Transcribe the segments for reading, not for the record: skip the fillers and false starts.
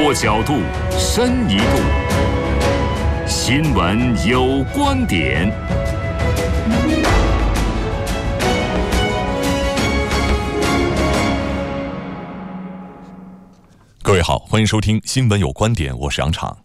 多角度，深一度。新闻有观点。各位好，欢迎收听新闻有观点，我是杨昶。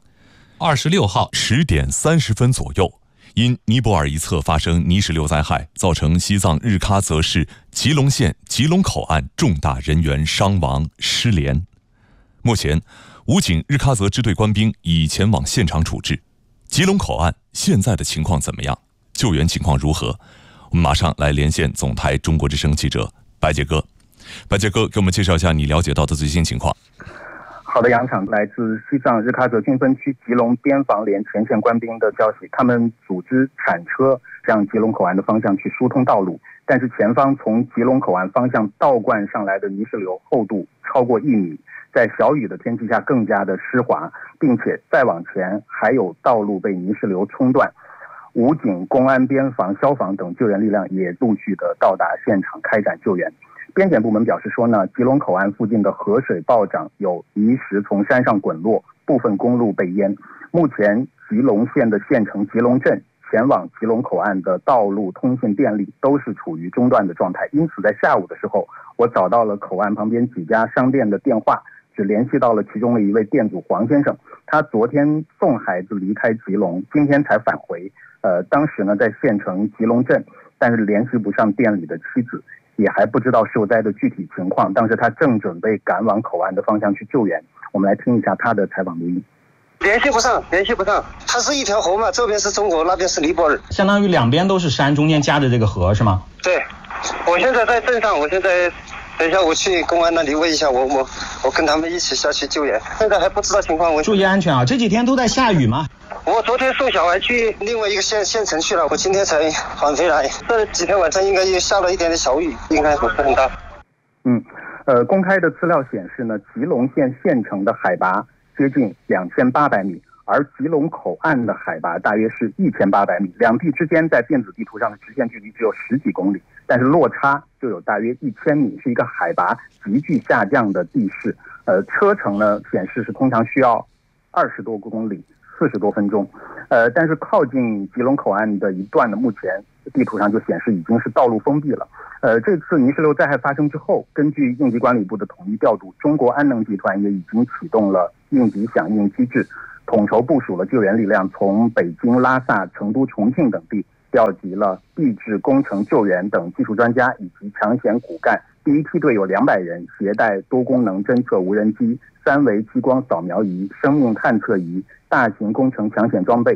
26号 10点30分左右，因尼泊尔一侧发生泥石流灾害，造成西藏日喀则市吉隆县吉隆口岸重大人员伤亡失联。目前，武警日喀则支队官兵已前往现场处置。吉隆口岸现在的情况怎么样？救援情况如何？我们马上来连线总台中国之声记者白杰哥。白杰哥，给我们介绍一下你了解到的最新情况。 好的，杨昶，来自西藏日喀则军分区吉隆边防连前线官兵的消息，他们组织铲车向吉隆口岸的方向去疏通道路，但是前方从吉隆口岸方向倒灌上来的泥石流厚度超过1米，在小雨的天气下更加的湿滑，并且再往前还有道路被泥石流冲断。武警、公安、边防、消防等救援力量也陆续的到达现场开展救援。边检部门表示说呢，吉隆口岸附近的河水暴涨，有泥石从山上滚落，部分公路被淹。目前吉隆县的县城吉隆镇前往吉隆口岸的道路、通信、电力都是处于中断的状态。因此在下午的时候，我找到了口岸旁边几家商店的电话，只联系到了其中的一位店主黄先生。他昨天送孩子离开吉隆，今天才返回。当时呢在县城吉隆镇，但是联系不上店里的妻子，也还不知道受灾的具体情况。当时他正准备赶往口岸的方向去救援。我们来听一下他的采访录音。 联系不上，它是一条河嘛，这边是中国，那边是尼泊尔， 相当于两边都是山，中间夹着这个河是吗？ 对，我现在在镇上，等一下我去公安那里问一下，我跟他们一起下去救援，现在还不知道情况。 注意安全啊！这几天都在下雨吗？ 我昨天送小孩去另外一个县城去了，我今天才返回来。这几天晚上应该又下了一点点小雨，应该不是很大。 公开的资料显示呢，吉隆县县城的海拔接近2800米，而吉隆口岸的海拔大约是1800米，两地之间在电子地图上的直线距离只有10几公里，但是落差就有大约1000米，是一个海拔急剧下降的地势。车程呢显示是通常需要20多公里，40多分钟。但是靠近吉隆口岸的一段呢，目前地图上就显示已经是道路封闭了。这次泥石流灾害发生之后，根据应急管理部的统一调度，中国安能集团也已经启动了应急响应机制，统筹部署了救援力量，从北京、拉萨、成都、重庆等地调集了地质、工程、救援等技术专家以及抢险骨干。第一梯队有200人，携带多功能侦测无人机、3维激光扫描仪、生命探测仪、大型工程抢险装备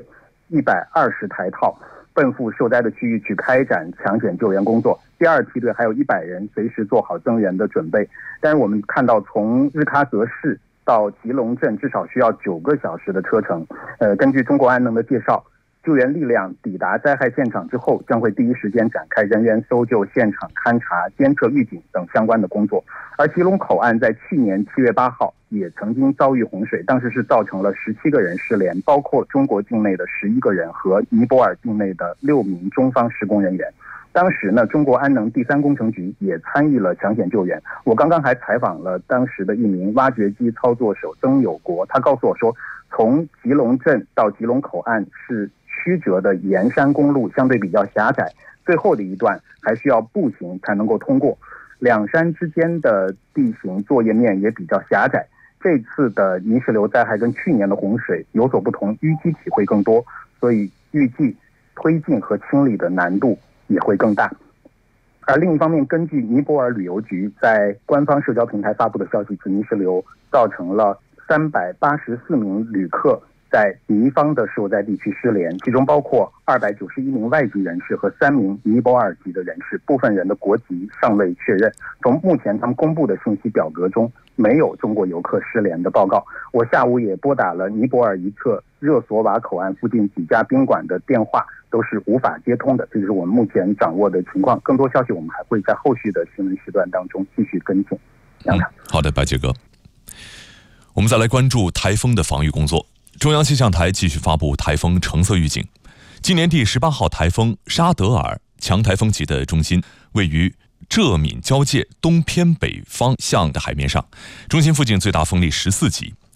120台套，奔赴受灾的区域去开展抢险救援工作。第二梯队还有100人，随时做好增援的准备。但是我们看到，从日喀则市到吉隆镇至少需要9个小时的车程。根据中国安能的介绍，救援力量抵达灾害现场之后，将会第一时间展开人员搜救、现场勘查、监测预警等相关的工作。而吉隆口岸在去年7月8号也曾经遭遇洪水，当时是造成了17个人失联，包括中国境内的11个人和尼泊尔境内的6名中方施工人员。当时呢，中国安能第3工程局也参与了抢险救援。我刚刚还采访了当时的一名挖掘机操作手曾有国，他告诉我说，从吉隆镇到吉隆口岸是曲折的沿山公路，相对比较狭窄，最后的一段还需要步行才能够通过。两山之间的地形作业面也比较狭窄，这次的泥石流灾害跟去年的洪水有所不同，淤积体会更多，所以预计推进和清理的难度也会更大。而另一方面，根据尼泊尔旅游局在官方社交平台发布的消息，泥石流造成了384名旅客在尼方的受灾地区失联，其中包括291名外籍人士和3名尼泊尔籍的人士，部分人的国籍尚未确认。从目前他们公布的信息表格中，没有中国游客失联的报告。我下午也拨打了尼泊尔一侧热索瓦口岸附近几家宾馆的电话，都是无法接通的。这就是我们目前掌握的情况。更多消息我们还会在后续的新闻时段当中继续跟进。 好的，白杰哥。我们再来关注台风的防御工作。中央气象台继续发布台风橙色预警。今年第18号台风沙德尔强台风级的中心位于浙闽交界东偏北方向的海面上，中心附近最大风力14级。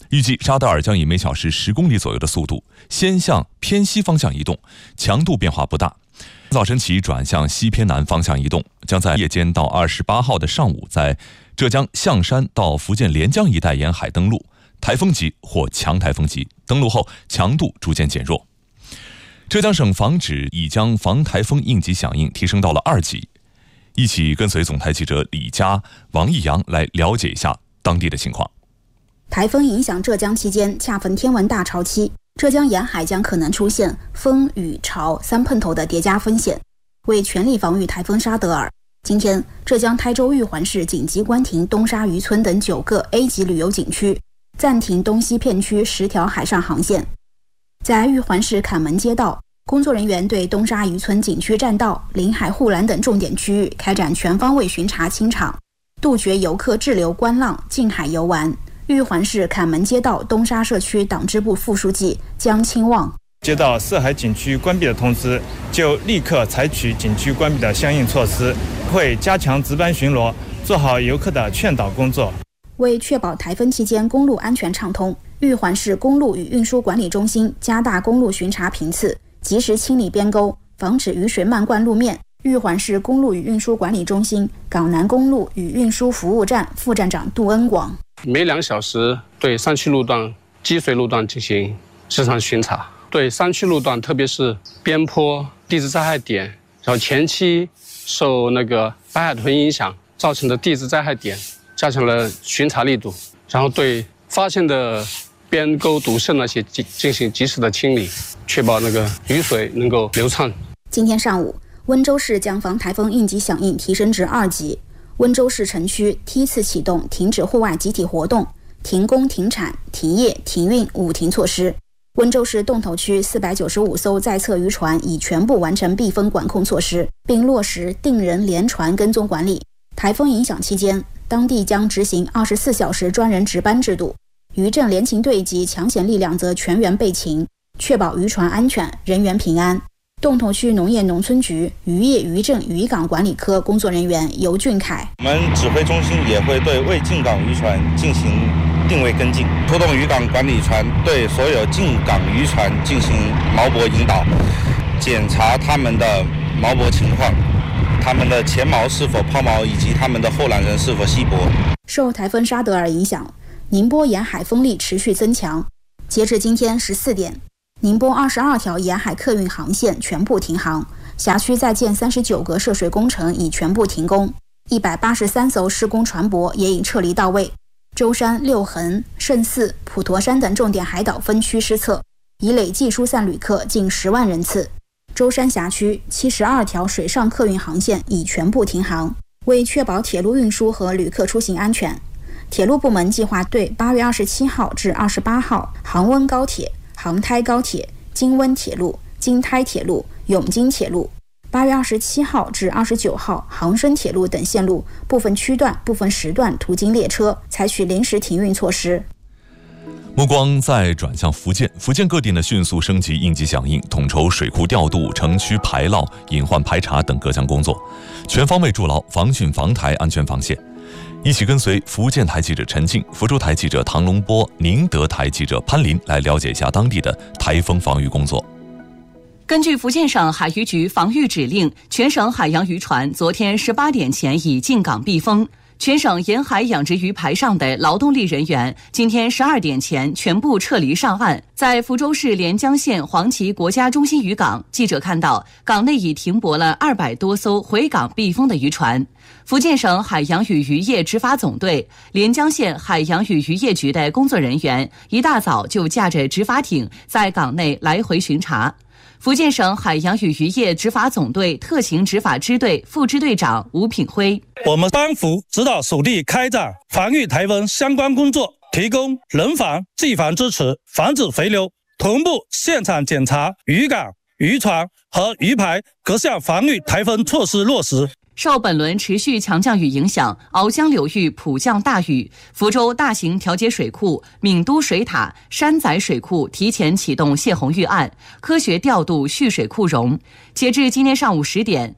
预计沙德尔将以每小时10公里左右的速度先向偏西方向移动，强度变化不大。早晨起转向西偏南方向移动，将在夜间到28号的上午在浙江象山到福建连江一带沿海登陆，台风级或强台风级，登陆后强度逐渐减弱。浙江省防指已将防台风应急响应提升到了2级。一起跟随总台记者李佳、王毅阳来了解一下当地的情况。 台风影响浙江期间，恰逢天文大潮期，浙江沿海将可能出现风雨潮三碰头的叠加风险。为全力防御台风沙德尔，今天浙江台州玉环市紧急关停东沙渔村等9个 A 级旅游景区，暂停东西片区10条海上航线。在玉环市坎门街道，工作人员对东沙渔村景区栈道、临海护栏等重点区域开展全方位巡查清场，杜绝游客滞留观浪、近海游玩。玉环市坎门街道东沙社区党支部副书记江清旺： 接到涉海景区关闭的通知，就立刻采取景区关闭的相应措施，会加强值班巡逻，做好游客的劝导工作。 为确保台风期间公路安全畅通，玉环市公路与运输管理中心加大公路巡查频次，及时清理边沟，防止雨水漫灌路面。玉环市公路与运输管理中心港南公路与运输服务站副站长杜恩广： 每2小时对山区路段、积水路段进行时常巡查，对山区路段，特别是边坡、地质灾害点，然后前期受白海豚影响造成的地质灾害点，加强了巡查力度，然后对发现的边沟堵塞那些进行及时的清理，确保雨水能够流畅。 今天上午，温州市将防台风应急响应提升至2级。温州市城区梯次启动停止户外集体活动、停工停产、停业停运5停措施。温州市洞头区495艘在侧渔船已全部完成避风管控措施，并落实定人连船跟踪管理。台风影响期间，当地将执行24小时专人值班制度，渔政联勤队及抢险力量则全员备勤，确保渔船安全、人员平安。洞头区农业农村局渔业渔政渔港管理科工作人员尤俊凯： 我们指挥中心也会对未进港渔船进行定位跟进，出动渔港管理船对所有进港渔船进行锚泊引导，检查他们的锚泊情况，他们的前锚是否抛锚，以及他们的后缆人是否熄泊。 受台风沙德尔影响，宁波沿海风力持续增强。截至今天14点，宁波22条沿海客运航线全部停航，辖区在建39个涉水工程已全部停工，183艘施工船舶也已撤离到位。舟山、六衡、圣寺、普陀山等重点海岛分区失策，已累计疏散旅客近10万人次。舟山辖区72条水上客运航线已全部停航。为确保铁路运输和旅客出行安全，铁路部门计划对8月27号至28号杭温高铁、杭台高铁、京温铁路、京台铁路、永京铁路，8月27号至29号杭深铁路等线路部分区段、部分时段途经列车，采取临时停运措施。 目光再转向福建，福建各地呢迅速升级应急响应，统筹水库调度、城区排涝、隐患排查等各项工作，全方位筑牢防汛防台安全防线。一起跟随福建台记者陈静、福州台记者唐龙波、宁德台记者潘林来了解一下当地的台风防御工作。 根据福建省海渔局防御指令，全省海洋渔船昨天18点前已进港避风。全省沿海养殖鱼排上的劳动力人员今天12点前全部撤离上岸。在福州市连江县黄岐国家中心渔港，记者看到港内已停泊了200多艘回港避风的渔船。福建省海洋与渔业执法总队、连江县海洋与渔业局的工作人员一大早就驾着执法艇在港内来回巡查。福建省海洋与渔业执法总队特勤执法支队副支队长吴品辉： 我们帮扶指导属地开展防御台风相关工作，提供人防、技防支持，防止回流，同步现场检查渔港、渔船和渔排各项防御台风措施落实。 受本轮持续强降雨影响，鳌江流域普降大雨，福州大型调节水库、闽都水塔、山仔水库提前启动泄洪预案，科学调度蓄水库容。截至今天上午10点，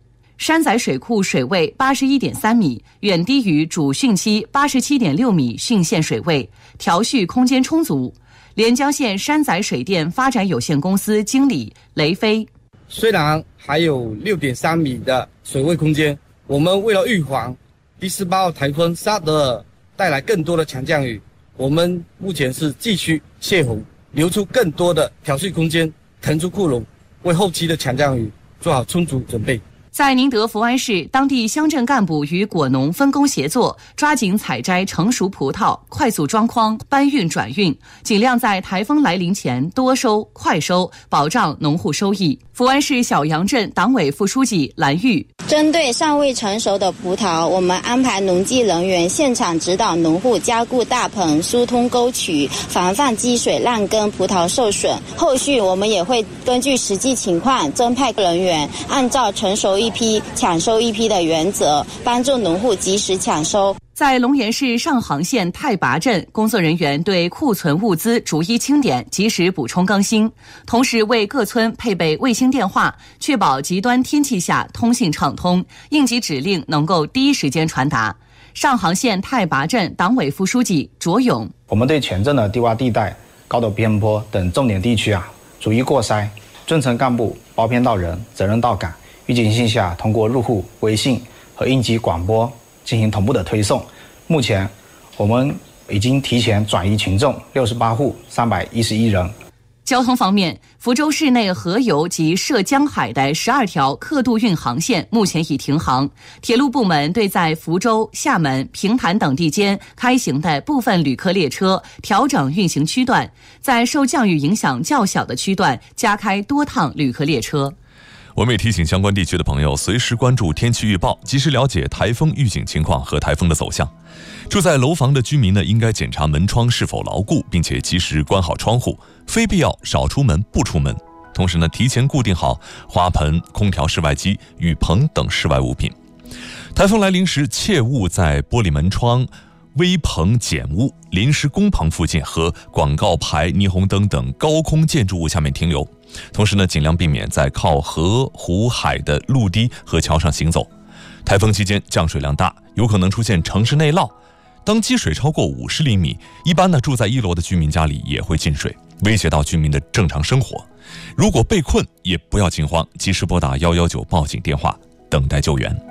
山仔水库水位81.3米，远低于主汛期87.6米汛限水位，调蓄空间充足。连江县山仔水电发展有限公司经理雷飞： 虽然还有6.3米的水位空间，我们为了预防第18号台风沙德尔带来更多的强降雨，我们目前是继续泄洪，留出更多的调蓄空间，腾出库容，为后期的强降雨做好充足准备。 在宁德福安市，当地乡镇干部与果农分工协作，抓紧采摘成熟葡萄，快速装筐搬运转运，尽量在台风来临前多收快收，保障农户收益。福安市小杨镇党委副书记蓝玉： 针对尚未成熟的葡萄，我们安排农技人员现场指导农户加固大棚、疏通沟渠，防范积水烂根、葡萄受损。后续我们也会根据实际情况增派人员，按照成熟一批抢收一批的原则，帮助农户及时抢收。 在龙岩市上杭县太拔镇，工作人员对库存物资逐一清点，及时补充更新，同时为各村配备卫星电话，确保极端天气下通信畅通，应急指令能够第一时间传达。上杭县太拔镇党委副书记卓勇： 我们对全镇的低洼地带、高陡偏坡等重点地区逐一过筛，中层干部包编到人，责任到岗，预警性下通过入户、微信和应急广播进行同步的推送。目前我们已经提前转移群众68户311人。 交通方面，福州市内河油及涉江海的12条客渡运航线目前已停航。铁路部门对在福州、厦门、平潭等地间开行的部分旅客列车调整运行区段，在受降雨影响较小的区段加开多趟旅客列车。 我们也提醒相关地区的朋友随时关注天气预报，及时了解台风预警情况和台风的走向。住在楼房的居民呢，应该检查门窗是否牢固，并且及时关好窗户，非必要少出门不出门。同时呢，提前固定好花盆、空调室外机、雨棚等室外物品。台风来临时，切勿在玻璃门窗、微棚、简屋、临时工棚附近和广告牌、霓虹灯等高空建筑物下面停留。同时呢，尽量避免在靠河、湖、海的陆堤和桥上行走。台风期间降水量大，有可能出现城市内涝。当积水超过50厘米，一般呢住在1楼的居民家里也会进水，威胁到居民的正常生活。如果被困，也不要惊慌，及时拨打119报警电话，等待救援。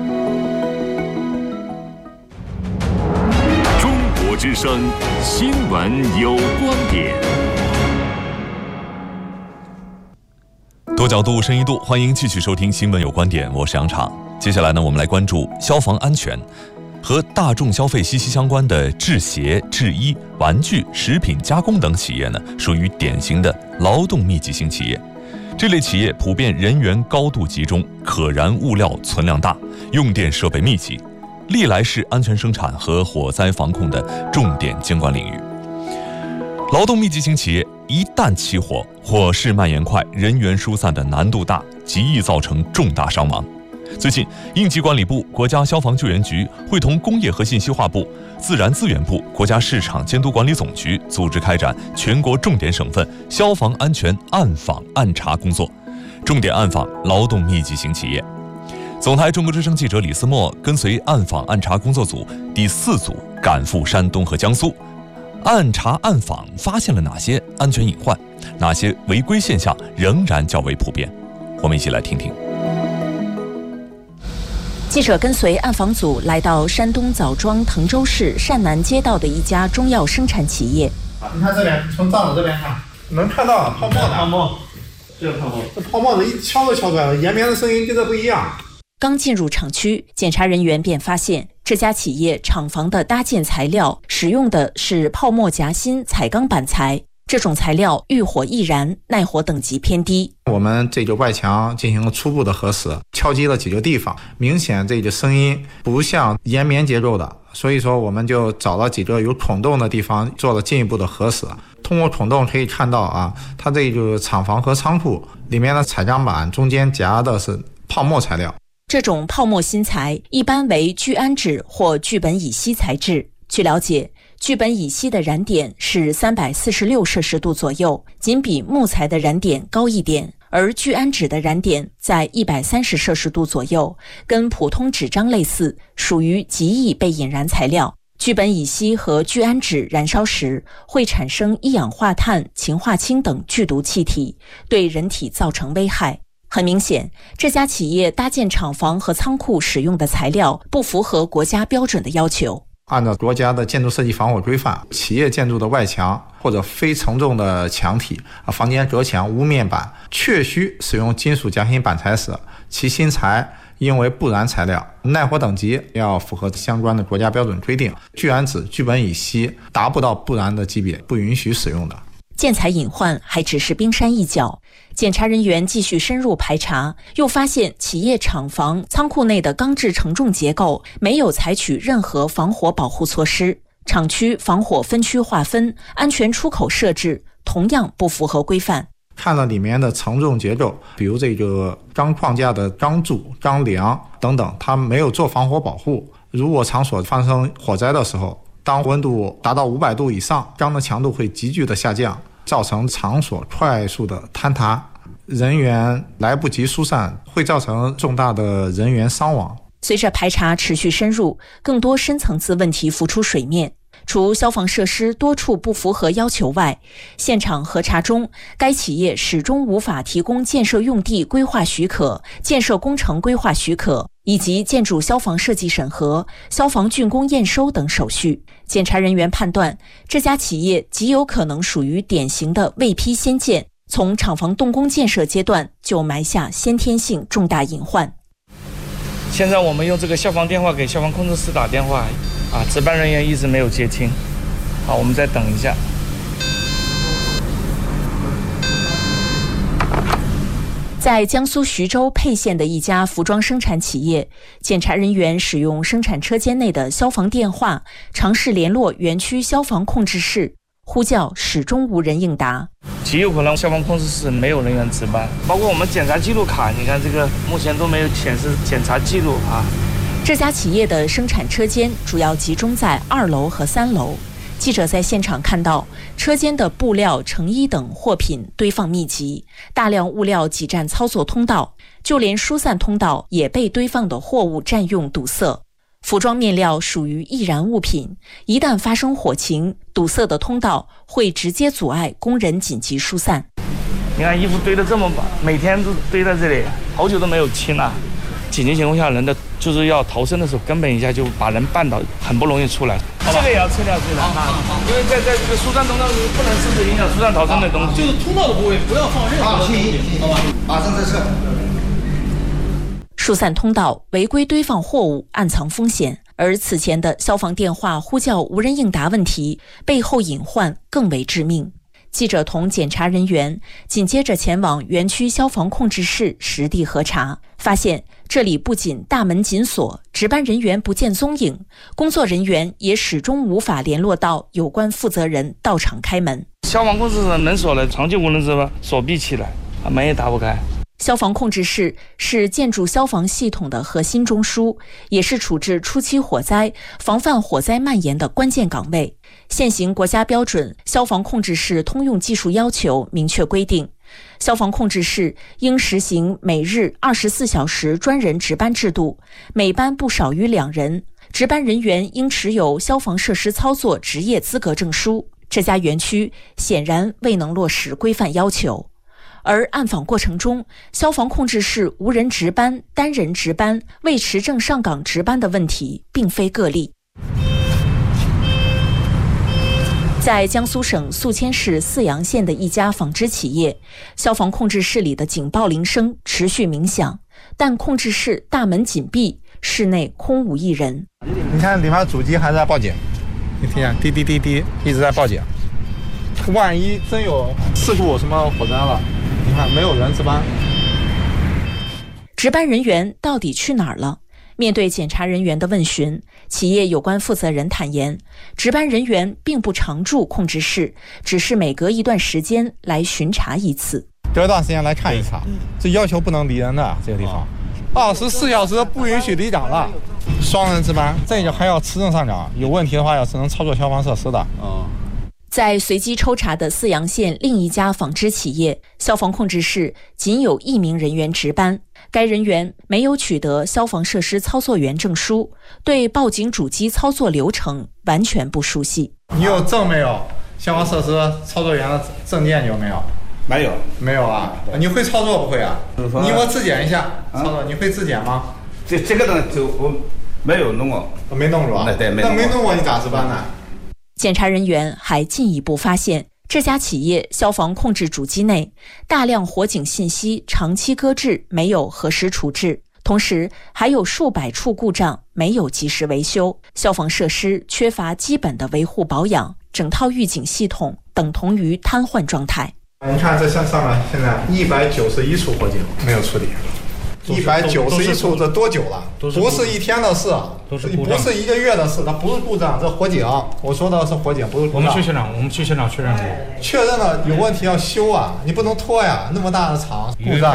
中国之声新闻有观点。 多角度深一度，欢迎继续收听新闻有观点，我是杨畅。接下来呢，我们来关注消防安全。和大众消费息息相关的制鞋、制衣、玩具、食品加工等企业呢，属于典型的劳动密集型企业。这类企业普遍人员高度集中，可燃物料存量大，用电设备密集，历来是安全生产和火灾防控的重点监管领域。劳动密集型企业一旦起火，火势蔓延快，人员疏散的难度大，极易造成重大伤亡。最近，应急管理部、国家消防救援局会同工业和信息化部、自然资源部、国家市场监督管理总局组织开展全国重点省份消防安全暗访暗查工作，重点暗访劳动密集型企业。总台中国之声记者李思墨跟随暗访暗查工作组第4组赶赴山东和江苏，暗查暗访发现了哪些安全隐患，哪些违规现象仍然较为普遍？我们一起来听听。 记者跟随暗访组来到山东枣庄滕州市善南街道的一家中药生产企业。 你看这边，从灶子这边看，能看到泡沫的泡沫，这个泡沫，这泡沫的一敲都敲出来了，延绵的声音跟这不一样。 刚进入厂区，检查人员便发现这家企业厂房的搭建材料使用的是泡沫夹心彩钢板材。这种材料遇火易燃，耐火等级偏低。 我们这个外墙进行了初步的核实，敲击了几个地方，明显这个声音不像延绵结构的，所以说我们就找了几个有孔洞的地方做了进一步的核实。通过孔洞可以看到它这个厂房和仓库里面的彩钢板中间夹的是泡沫材料。 这种泡沫芯材一般为聚氨酯或聚苯乙烯材质。据了解，聚苯乙烯的燃点是346摄氏度左右，仅比木材的燃点高一点， 而聚氨酯的燃点在130摄氏度左右，跟普通纸张类似，属于极易被引燃材料。聚苯乙烯和聚氨酯燃烧时会产生一氧化碳、氰化氢等剧毒气体，对人体造成危害。很明显，这家企业搭建厂房和仓库使用的材料不符合国家标准的要求。 按照国家的建筑设计防火规范，企业建筑的外墙或者非承重的墙体、房间隔墙、屋面板确需使用金属夹心板材时，其芯材应为不燃材料，耐火等级要符合相关的国家标准规定。聚氨酯、聚苯乙烯达不到不燃的级别，不允许使用的。 建材隐患还只是冰山一角，检查人员继续深入排查，又发现企业厂房、仓库内的钢制承重结构没有采取任何防火保护措施，厂区防火分区划分、安全出口设置同样不符合规范。 看了里面的承重结构，比如这个钢框架的钢柱、钢梁等等，它没有做防火保护。如果场所发生火灾的时候，当温度达到500度以上，钢的强度会急剧的下降，造成场所快速的坍塌，人员来不及疏散，会造成重大的人员伤亡。 随着排查持续深入，更多深层次问题浮出水面。除消防设施多处不符合要求外，现场核查中，该企业始终无法提供建设用地规划许可、建设工程规划许可以及建筑消防设计审核、消防竣工验收等手续。检查人员判断，这家企业极有可能属于典型的未批先建，从厂房动工建设阶段就埋下先天性重大隐患。 现在我们用这个消防电话给消防控制室打电话，值班人员一直没有接听。好，我们再等一下。 在江苏徐州沛县的一家服装生产企业，检查人员使用生产车间内的消防电话尝试联络园区消防控制室，呼叫始终无人应答。 极有可能消防控制室没有人员值班，包括我们检查记录卡，你看这个目前都没有显示检查记录啊。 这家企业的生产车间主要集中在2楼和3楼。记者在现场看到，车间的布料、成衣等货品堆放密集，大量物料挤占操作通道，就连疏散通道也被堆放的货物占用堵塞。服装面料属于易燃物品，一旦发生火情，堵塞的通道会直接阻碍工人紧急疏散。 你看衣服堆得这么满，每天都堆在这里，好久都没有清了。紧急情况下，人的就是要逃生的时候，根本一下就把人绊倒，很不容易出来。这个也要撤掉，因为在这个疏散通道不能实质影响疏散逃生的东西。 就是通道的部位不要放任何东西，好吧？马上再撤。 疏散通道违规堆放货物，暗藏风险。而此前的消防电话呼叫无人应答问题，背后隐患更为致命。记者同检查人员紧接着前往园区消防控制室实地核查，发现这里不仅大门紧锁，值班人员不见踪影，工作人员也始终无法联络到有关负责人到场开门。 消防控制室门锁了，长期无人值班，锁闭起来，门也打不开。 消防控制室是建筑消防系统的核心中枢，也是处置初期火灾、防范火灾蔓延的关键岗位。现行国家标准《消防控制室通用技术要求》明确规定，消防控制室应实行每日24小时专人值班制度，每班不少于2人，值班人员应持有消防设施操作职业资格证书。这家园区显然未能落实规范要求。而暗访过程中，消防控制室无人值班、单人值班、未持证上岗值班的问题并非个例。在江苏省宿迁市泗阳县的一家纺织企业，消防控制室里的警报铃声持续鸣响，但控制室大门紧闭，室内空无一人。 你看里面主机还在报警，你听见滴滴滴滴一直在报警。万一真有事故什么火灾了，你看没有人值班。 值班人员到底去哪儿了？面对检查人员的问询，企业有关负责人坦言，值班人员并不常驻控制室，只是每隔一段时间来巡查一次。 隔一段时间来看一查，这要求不能离人的这个地方，24小时不允许离岗了，双人值班，这个还要持证上岗，有问题的话要只能操作消防设施的。 在随机抽查的泗阳县另一家纺织企业，消防控制室仅有1名人员值班，该人员没有取得消防设施操作员证书，对报警主机操作流程完全不熟悉。 你有证没有？消防设施操作员的证件有没有？没有啊？你会操作不会啊？你给我质检一下操作，你会质检吗？ 这个呢，就我没有弄过， 没弄是吧？ 对， 那没弄过你咋值班呢？ 检查人员还进一步发现，这家企业消防控制主机内大量火警信息长期搁置，没有核实处置，同时还有数百处故障没有及时维修，消防设施缺乏基本的维护保养，整套预警系统等同于瘫痪状态。 你看这上面现在191处火警没有处理，191处，这多久了？不是1天的事，不是1个月的事，它不是故障，这火警。我说的是火警，不是故障。 我们去现场确认过， 确认了有问题要修啊，你不能拖呀，那么大的厂，故障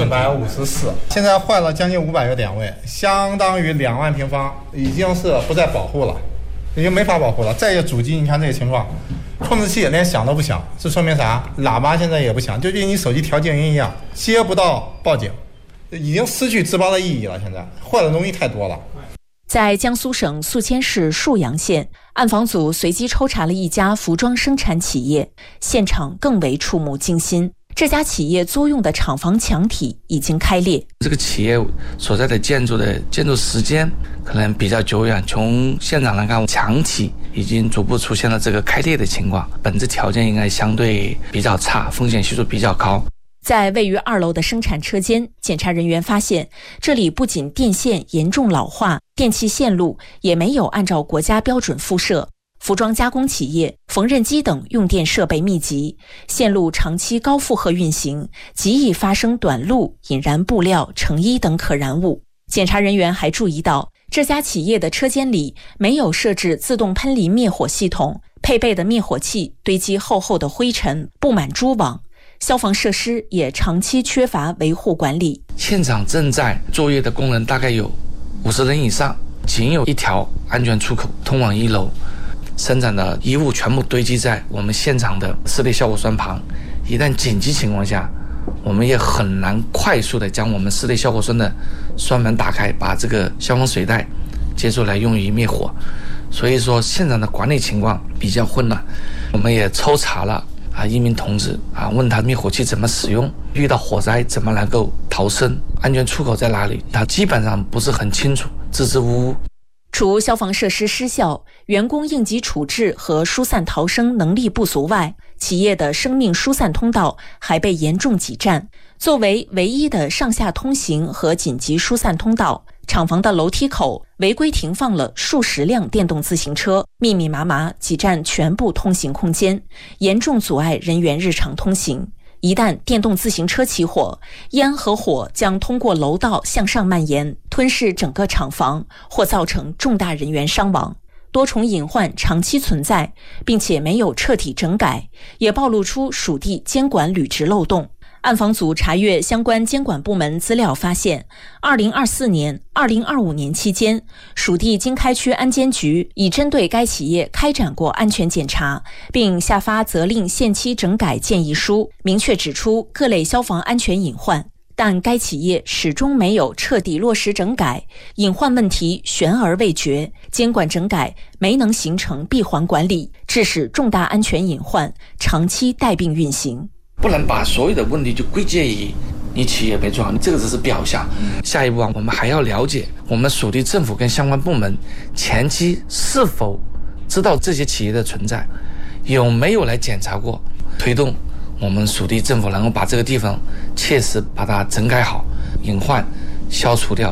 454，现在坏了将近500个点位，相当于2万平方，已经是不再保护了，已经没法保护了。再一个主机，你看这个情况。控制器连响都不响，这说明啥？喇叭现在也不响，就跟你手机调静音一样，接不到报警，已经失去值班的意义了。现在坏的东西太多了。 在江苏省宿迁市沭阳县，暗访组随机抽查了一家服装生产企业，现场更为触目惊心。这家企业租用的厂房墙体已经开裂。 这个企业所在的建筑时间可能比较久远，从现场来看，墙体已经逐步出现了这个开裂的情况，本质条件应该相对比较差，风险系数比较高。 在位于2楼的生产车间，检查人员发现，这里不仅电线严重老化，电气线路也没有按照国家标准敷设。服装加工企业、缝纫机等用电设备密集，线路长期高负荷运行，极易发生短路、引燃布料、成衣等可燃物。检查人员还注意到，这家企业的车间里没有设置自动喷淋灭火系统，配备的灭火器堆积厚厚的灰尘，布满蛛网。消防设施也长期缺乏维护管理。 现场正在作业的工人大概有50人以上，仅有一条安全出口通往1楼。生产的衣物全部堆积在我们现场的室内消火栓旁，一旦紧急情况下，我们也很难快速的将我们室内消火栓的栓门打开，把这个消防水带接出来用于灭火。所以说现场的管理情况比较混乱。我们也抽查了一名同志问他灭火器怎么使用，遇到火灾怎么能够逃生，安全出口在哪里，他基本上不是很清楚，支支吾吾。 除消防设施失效、员工应急处置和疏散逃生能力不足外，企业的生命疏散通道还被严重挤占。作为唯一的上下通行和紧急疏散通道，厂房的楼梯口违规停放了数十辆电动自行车，密密麻麻挤占全部通行空间，严重阻碍人员日常通行。一旦电动自行车起火，烟和火将通过楼道向上蔓延，吞噬整个厂房，或造成重大人员伤亡。多重隐患长期存在，并且没有彻底整改，也暴露出属地监管履职漏洞。暗访组查阅相关监管部门资料发现，2024年、2025年期间，属地经开区安监局已针对该企业开展过安全检查，并下发责令限期整改建议书，明确指出各类消防安全隐患。但该企业始终没有彻底落实整改，隐患问题悬而未决，监管整改没能形成闭环管理，致使重大安全隐患长期带病运行。 不能把所有的问题就归结于你企业没做好，这个只是表象。下一步我们还要了解我们属地政府跟相关部门前期是否知道这些企业的存在，有没有来检查过，推动我们属地政府能够把这个地方切实把它整改好，隐患消除掉。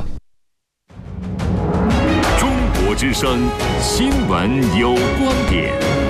中国之声新闻有观点。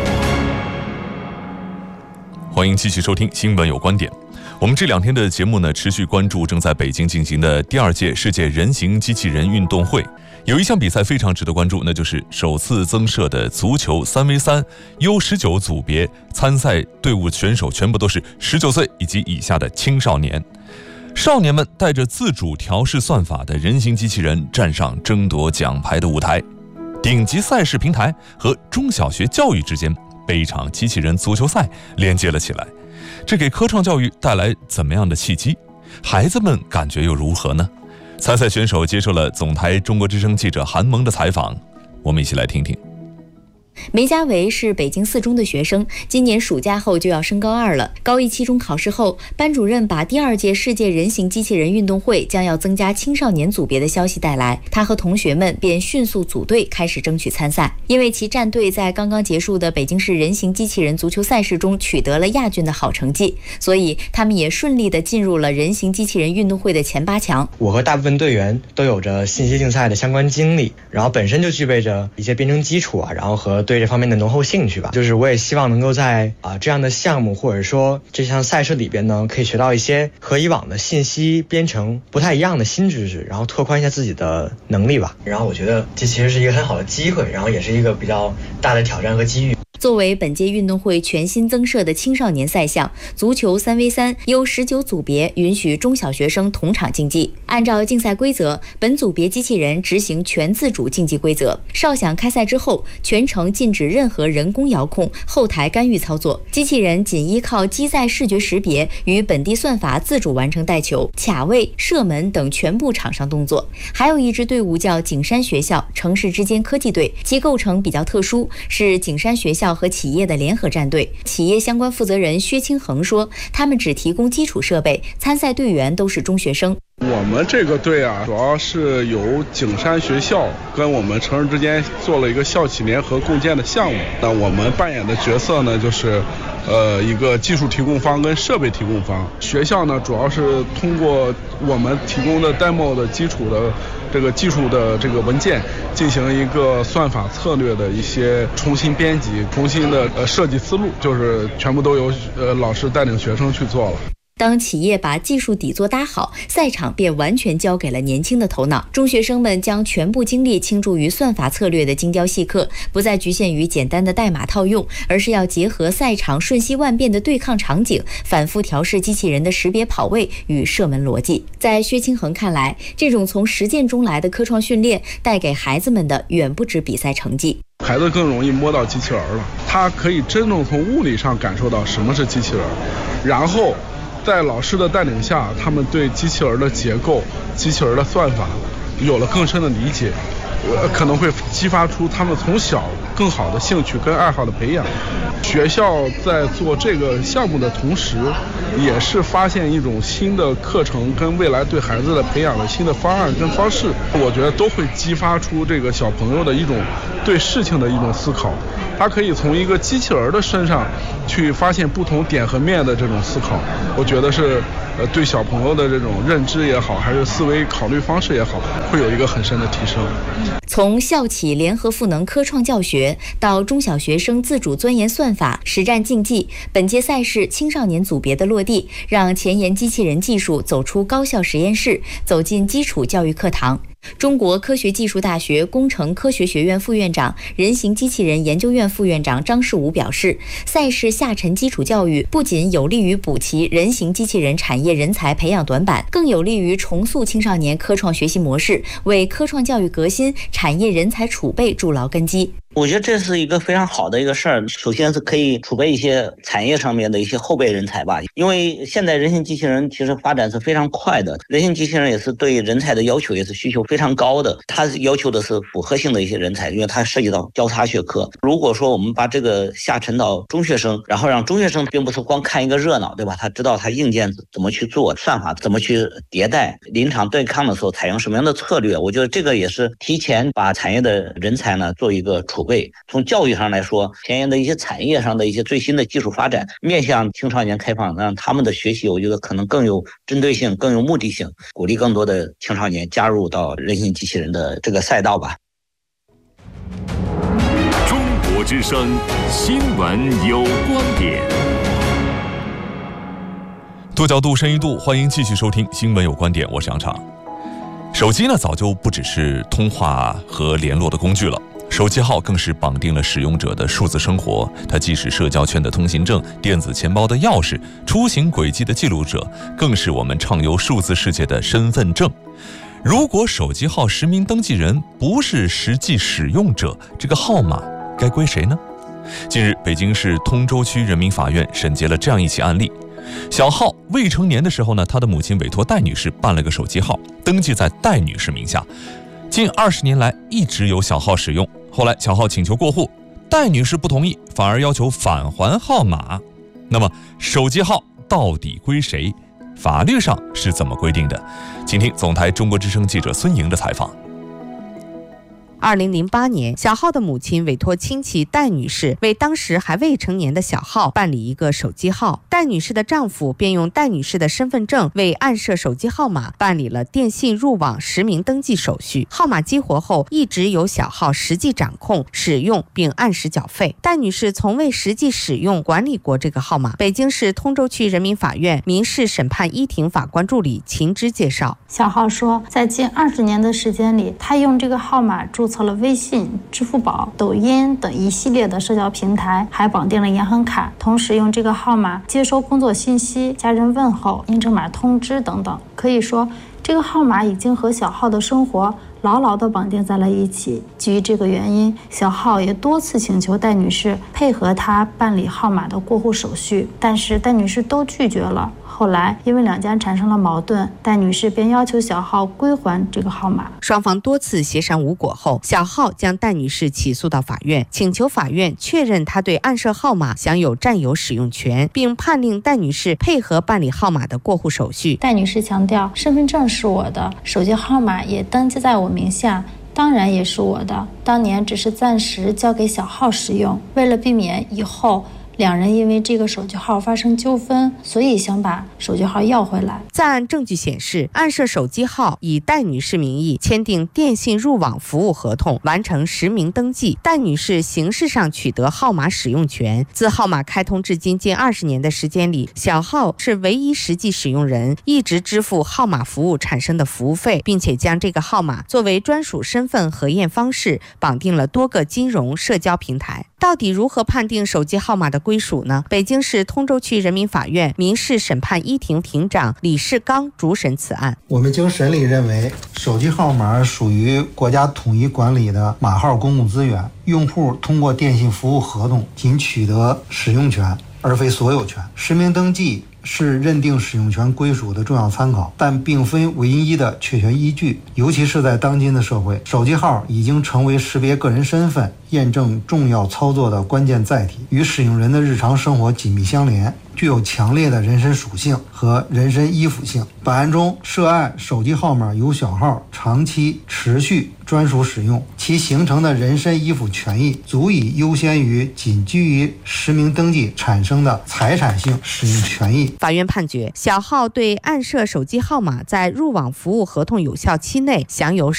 欢迎继续收听新闻有观点。我们这2天的节目呢，持续关注正在北京进行的第2届世界人形机器人运动会。有一项比赛非常值得关注，那就是首次增设的足球3v3 U19组别，参赛队伍选手全部都是19岁以及以下的青少年。少年们带着自主调试算法的人形机器人站上争夺奖牌的舞台。顶级赛事平台和中小学教育之间被一场机器人足球赛连接了起来。这给科创教育带来怎么样的契机？孩子们感觉又如何呢？参赛选手接受了总台中国之声记者韩萌的采访，我们一起来听听。 梅家维是北京4中的学生，今年暑假后就要升高2了。高一期中考试后，班主任把第2届世界人形机器人运动会将要增加青少年组别的消息带来，他和同学们便迅速组队开始争取参赛。因为其战队在刚刚结束的北京市人形机器人足球赛事中取得了亚军的好成绩，所以他们也顺利地进入了人形机器人运动会的前8强。 我和大部分队员都有着信息竞赛的相关经历，然后本身就具备着一些编程基础然后和对这方面的浓厚兴趣吧。就是我也希望能够在这样的项目或者说这项赛事里边呢，可以学到一些和以往的信息编程不太一样的新知识，然后拓宽一下自己的能力吧。然后我觉得这其实是一个很好的机会，然后也是一个比较大的挑战和机遇。 作为本届运动会全新增设的青少年赛项，足球3v3由19组别允许中小学生同场竞技。按照竞赛规则，本组别机器人执行全自主竞技规则。哨响开赛之后，全程禁止任何人工遥控、后台干预操作，机器人仅依靠机载视觉识别与本地算法自主完成带球、卡位、射门等全部场上动作。还有一支队伍叫景山学校城市之间科技队，其构成比较特殊，是景山学校和企业的联合战队。企业相关负责人薛清恒说，他们只提供基础设备，参赛队员都是中学生。 我们这个队主要是由景山学校跟我们城市之间做了一个校企联合共建的项目。那我们扮演的角色呢，就是一个技术提供方跟设备提供方。学校呢，主要是通过我们提供的 demo 的基础的这个技术的这个文件，进行一个算法策略的一些重新编辑、重新的设计思路，就是全部都由老师带领学生去做了。 当企业把技术底座搭好，赛场便完全交给了年轻的头脑。中学生们将全部精力倾注于算法策略的精雕细刻，不再局限于简单的代码套用，而是要结合赛场瞬息万变的对抗场景，反复调试机器人的识别跑位与射门逻辑。在薛清恒看来，这种从实践中来的科创训练带给孩子们的远不止比赛成绩。 孩子更容易摸到机器人了，他可以真正从物理上感受到什么是机器人，然后在老师的带领下，他们对机器人的结构、机器人的算法有了更深的理解，可能会激发出他们从小更好的兴趣跟爱好的培养。学校在做这个项目的同时，也是发现一种新的课程跟未来对孩子的培养的新的方案跟方式，我觉得都会激发出这个小朋友的一种对事情的一种思考。他可以从一个机器人的身上去发现不同点和面的这种思考，我觉得是对小朋友的这种认知也好，还是思维考虑方式也好，会有一个很深的提升。 从校企联合赋能科创教学到中小学生自主钻研算法、实战竞技，本届赛事青少年组别的落地，让前沿机器人技术走出高校实验室，走进基础教育课堂。中国科学技术大学工程科学学院副院长、人形机器人研究院副院长张世武表示，赛事下沉基础教育不仅有利于补齐人形机器人产业人才培养短板，更有利于重塑青少年科创学习模式，为科创教育革新、产业人才储备筑牢根基。 我觉得这是一个非常好的一个事儿。首先是可以储备一些产业上面的一些后备人才吧，因为现在人形机器人其实发展是非常快的，人形机器人也是对人才的要求也是需求非常高的，它要求的是复合性的一些人才，因为它涉及到交叉学科。如果说我们把这个下沉到中学生，然后让中学生并不是光看一个热闹，对吧？他知道他硬件怎么去做，算法怎么去迭代，临场对抗的时候采用什么样的策略，我觉得这个也是提前把产业的人才呢做一个储备。从教育上来说，前沿的一些产业上的一些最新的技术发展，面向青少年开放，让他们的学习我觉得可能更有针对性、更有目的性，鼓励更多的青少年加入到人形机器人的这个赛道吧。 中国之声新闻有观点， 多角度深一度，欢迎继续收听新闻有观点，我是杨畅。手机呢早就不只是通话和联络的工具了，手机号更是绑定了使用者的数字生活，它既是社交圈的通行证、电子钱包的钥匙、出行轨迹的记录者，更是我们畅游数字世界的身份证。如果手机号实名登记人不是实际使用者，这个号码该归谁呢？ 近日，北京市通州区人民法院审结了这样一起案例。小浩未成年的时候呢，他的母亲委托戴女士办了个手机号，登记在戴女士名下。近20年来一直由小浩使用。后来小浩请求过户，戴女士不同意，反而要求返还号码。那么手机号到底归谁？法律上是怎么规定的？请听总台中国之声记者孙莹的采访。 2008年，小浩的母亲委托亲戚戴女士为当时还未成年的小浩办理一个手机号，戴女士的丈夫便用戴女士的身份证为暗设手机号码办理了电信入网实名登记手续。号码激活后，一直由小浩实际掌控、使用并按时缴费。戴女士从未实际使用管理过这个号码。北京市通州区人民法院民事审判一庭法官助理秦芝介绍， 小浩说，在近20年的时间里，他用这个号码注册了微信、支付宝、抖音等一系列的社交平台，还绑定了银行卡，同时用这个号码接收工作信息、家人问候、验证码通知等等。可以说，这个号码已经和小浩的生活牢牢地绑定在了一起。基于这个原因，小浩也多次请求戴女士配合他办理号码的过户手续，但是戴女士都拒绝了。后来因为两家产生了矛盾，戴女士便要求小浩归还这个号码。 双方多次协商无果后，小浩将戴女士起诉到法院，请求法院确认他对暗设号码享有占有使用权，并判令戴女士配合办理号码的过户手续。 戴女士强调，身份证是我的，手机号码也登记在我名下，当然也是我的，当年只是暂时交给小浩使用，为了避免以后两人因为这个手机号发生纠纷，所以想把手机号要回来。 在案证据显示，暗设手机号以戴女士名义签订电信入网服务合同，完成实名登记，戴女士形式上取得号码使用权。自号码开通至今近20年的时间里，小浩是唯一实际使用人，一直支付号码服务产生的服务费，并且将这个号码作为专属身份核验方式绑定了多个金融社交平台。到底如何判定手机号码的归属呢？北京市通州区人民法院民事审判一庭庭长李世刚主审此案。 我们经审理认为，手机号码属于国家统一管理的码号公共资源，用户通过电信服务合同仅取得使用权，而非所有权。实名登记是认定使用权归属的重要参考，但并非唯一的确权依据。尤其是在当今的社会，手机号已经成为识别个人身份、验证重要操作的关键载体，与使用人的日常生活紧密相连，具有强烈的人身属性和人身依附性。本案中，涉案手机号码由小浩长期持续专属使用，其形成的人身依附权益足以优先于仅基于实名登记产生的财产性使用权益。 法院判决，小浩对暗设手机号码在入网服务合同有效期内享有